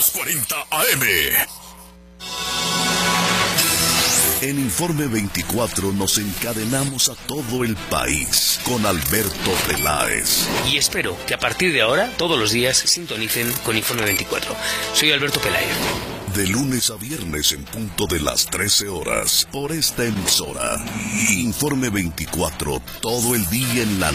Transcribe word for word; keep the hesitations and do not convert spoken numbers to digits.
ochocientos cuarenta A M. En Informe veinticuatro nos encadenamos a todo el país con Alberto Peláez. Y espero que a partir de ahora, todos los días, sintonicen con Informe veinticuatro. Soy Alberto Peláez. De lunes a viernes en punto de las trece horas, por esta emisora. Informe veinticuatro, todo el día en la